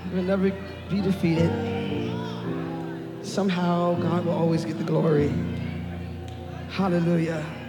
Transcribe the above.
We'll never be defeated. Somehow, God will always get the glory. Hallelujah.